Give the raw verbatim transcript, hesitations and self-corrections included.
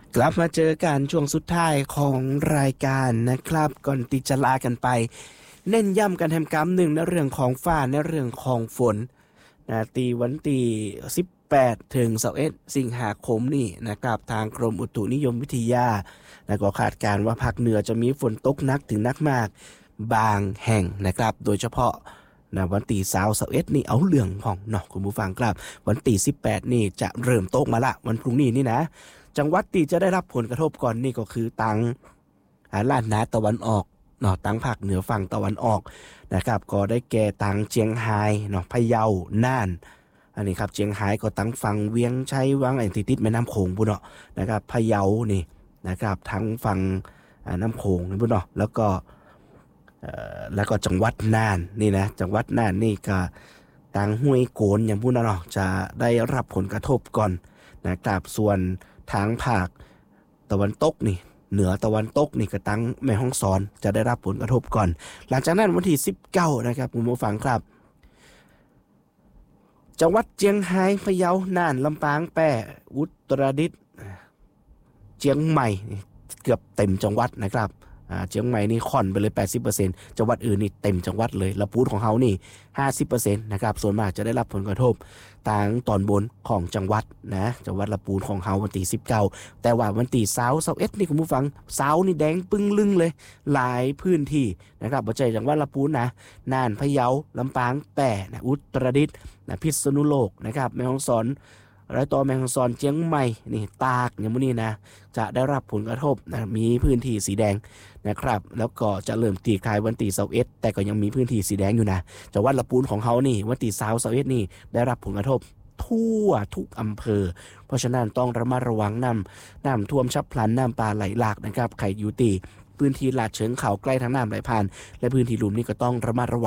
กลับมาเจอกันช่วงสุดท้ายของรายการนะครับก่อนติจะลากันไปเน้นย้ำกันแถมกำหนึ่งในเรื่องของฟ้าในเรื่องของฝนนะตีวันตีสิบแปดถึงยี่สิบเอ็ดสิงหาคมนี่นะครับทางกรมอุตุนิยมวิทยานะก็คาดการณ์ว่าภาคเหนือจะมีฝนตกหนักถึงหนักมากบางแห่งนะครับโดยเฉพาะนะวันที่ยี่สิบเอ็ดนี่เอาเรื่องของเนาะคุณผู้ฟังครับวันที่สิบแปดนี่จะเริ่มตกมาละวันพรุ่งนี้นี่นะจังหวัดที่จะได้รับผลกระทบก่อนนี่ก็คือตังล้านนาตะวันออกเนาะตังภาคเหนือฝั่งตะวันออกนะครับก็ได้แก่ตังเชียงรายเนาะพะเยาน่านอันนี้ครับเชียงรายก็ตังฝั่งเวียงชัยวังไอ้ที่ติดแม่น้ำโขงพุ่นเนาะนะครับพะเยานี่นะครับทั้งฝั่งน้ำโขงนี่พุ่นเนาะแล้วก็แล้วก็จังหวัดน่านนี่นะจังหวัดน่านนี่ก็ตังห้วยโกนอย่างพุ่นเนาะจะได้รับผลกระทบก่อนนะครับส่วนทางภาคตะวันตกนี่เหนือตะวันตกนี่ก็ตั้งแม่ฮ่องสอนจะได้รับผลกระทบก่อนหลังจากนั้นวันที่สิบเก้านะครับคุณผู้ฟังครับจังหวัดเชียงรายพะเยาน่านลำปางแพร่อุตรดิตถ์เชียงใหม่เกือบเต็มจังหวัดนะครับเชียงใหม่นี่ค่อนไปเลย แปดสิบเปอร์เซ็นต์ จังหวัดอื่นนี่เต็มจังหวัดเลยแล้วปูนของเขานี่ ห้าสิบเปอร์เซ็นต์ นะครับส่วนมากจะได้รับผลกระทบทางตอนบนของจังหวัดนะจังหวัดละปูนของเขาวันที่สิบเก้าแต่ว่าวันที่ยี่สิบ ยี่สิบเอ็ดนี่คุณผู้ฟังเสานี่แดงปึ้งลึงเลยหลายพื้นที่นะครับบ่ใช่จังหวัดละปูนนะน่านพะเยาลำปางแพร่นะอุตรดิตถ์นะพิษณุโลกนะครับแม่ฮ่องสอนไรต่อแม่ฮ่องสอนเชียงใหม่นี่ตากอย่างมื้อนี้นะจะได้รับผลกระทบนะมีพื้นที่สีแดงนะครับแล้วก็จะเริ่มตีคลายวันที่ยี่สิบเอ็ดแต่ก็ยังมีพื้นที่สีแดงอยู่นะจังหวัดละปูนของเขานี่วันที่ยี่สิบ ยี่สิบเอ็ดนี่ได้รับผลกระทบทั่วทุกอำเภอเพราะฉะนั้นต้องระมัดระวังน้ำน้ำท่วมฉับพลันน้ำป่าไหลหลากนะครับใครอยู่ตีพื้นที่ลาดเชิงเขาใกล้ทางน้ำไหลผ่านและพื้นที่ลุ่มนี่ก็ต้องระมัดระวัง